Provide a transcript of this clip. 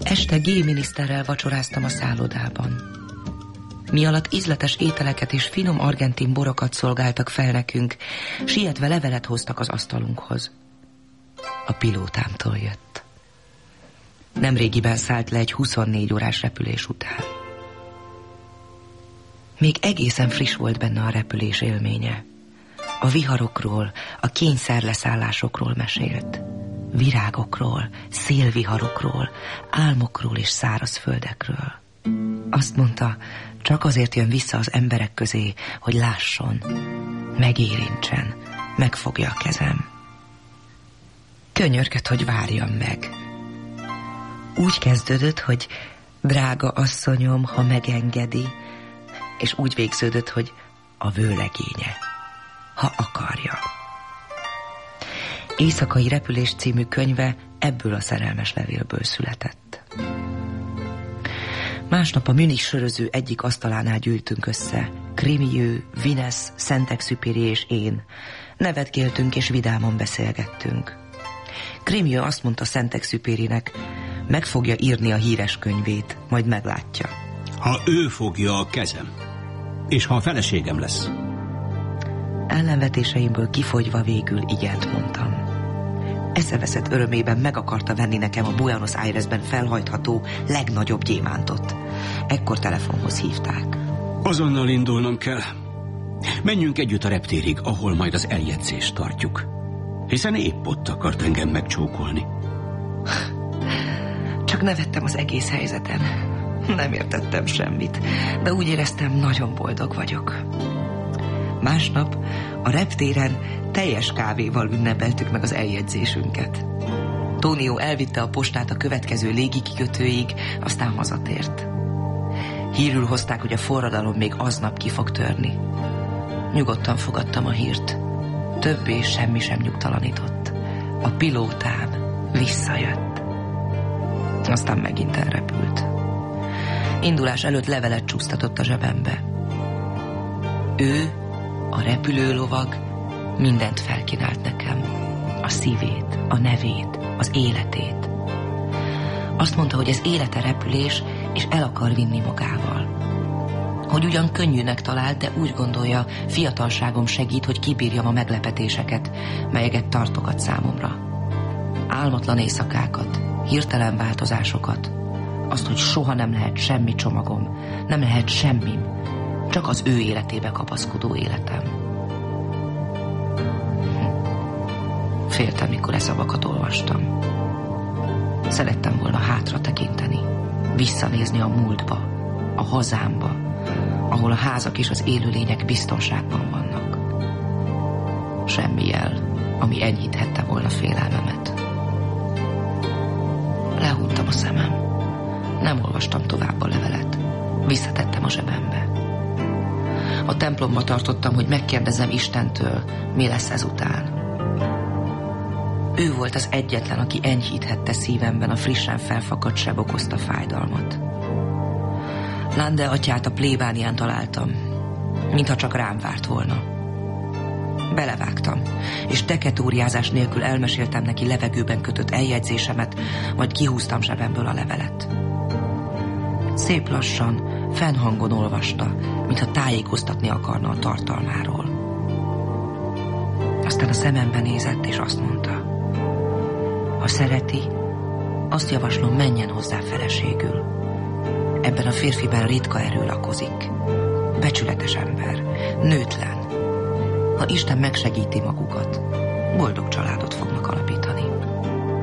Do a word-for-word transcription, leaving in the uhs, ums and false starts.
Este G. miniszterrel vacsoráztam a szállodában. Mi alatt ízletes ételeket és finom argentin borokat szolgáltak fel nekünk, sietve levelet hoztak az asztalunkhoz. A pilótámtól jött. Nemrégiben szállt le egy huszonnégy órás repülés után. Még egészen friss volt benne a repülés élménye. A viharokról, a kényszerleszállásokról mesélt. Virágokról, szélviharokról, álmokról és szárazföldekről. Azt mondta, csak azért jön vissza az emberek közé, hogy lásson, megérintsen, megfogja a kezem. Könyörgött, hogy várjam meg. Úgy kezdődött, hogy drága asszonyom, ha megengedi, és úgy végződött, hogy a vőlegénye, ha akarja. Éjszakai repülés című könyve ebből a szerelmes levélből született. Másnap a Münich söröző egyik asztalánál gyűltünk össze. Crémieux, Vinesz, Saint-Exupéry és én. Nevetkéltünk és vidáman beszélgettünk. Crémieux azt mondta Saint-Exupérynek, meg fogja írni a híres könyvét, majd meglátja. Ha ő fogja a kezem, és ha a feleségem lesz. Ellenvetéseimből kifogyva végül igent mondtam. Eszeveszett örömében meg akarta venni nekem a Buenos Airesben felhajtható legnagyobb gyémántot. Ekkor telefonhoz hívták. Azonnal indulnom kell. Menjünk együtt a reptérig, ahol majd az eljegyzést tartjuk. Hiszen épp ott akart engem megcsókolni. Csak nevettem az egész helyzeten. Nem értettem semmit, de úgy éreztem, nagyon boldog vagyok. Másnap a reptéren teljes kávéval ünnepeltük meg az eljegyzésünket. Tonio elvitte a postát a következő légikikötőig, aztán hazatért. Hírül hozták, hogy a forradalom még aznap ki fog törni. Nyugodtan fogadtam a hírt. Többé semmi sem nyugtalanított. A pilótám visszajött. Aztán megint elrepült. Indulás előtt levelet csúsztatott a zsebembe. Ő, a repülőlovag, mindent felkínált nekem. A szívét, a nevét, az életét. Azt mondta, hogy ez élete repülés, és el akar vinni magával. Hogy ugyan könnyűnek talált, de úgy gondolja, fiatalságom segít, hogy kibírjam a meglepetéseket, melyeket tartogat számomra. Álmatlan éjszakákat, hirtelen változásokat, azt, hogy soha nem lehet semmi csomagom, nem lehet semmim, csak az ő életébe kapaszkodó életem. Féltem, mikor e szavakat olvastam. Szerettem volna hátra tekinteni, visszanézni a múltba, a hazámba, ahol a házak és az élőlények biztonságban vannak. Semmi jel, ami enyhíthette volna félelmemet. Lehúnytam a szemem. Nem olvastam tovább a levelet. Visszatettem a zsebembe. A templomba tartottam, hogy megkérdezem Istentől, mi lesz ezután. Ő volt az egyetlen, aki enyhíthette szívemben a frissen felfakadt seb okozta fájdalmat. Lande atyát a plébánián találtam, mintha csak rám várt volna. Belevágtam, és teketóriázás nélkül elmeséltem neki levegőben kötött eljegyzésemet, majd kihúztam zsebemből a levelet. Szép lassan, fennhangon olvasta, mintha tájékoztatni akarna a tartalmáról. Aztán a szemembe nézett, és azt mondta, ha szereti, azt javaslom, menjen hozzá feleségül. Ebben a férfiben ritka erő lakozik. Becsületes ember, nőtlen. Ha Isten megsegíti magukat, boldog családot fognak alapítani.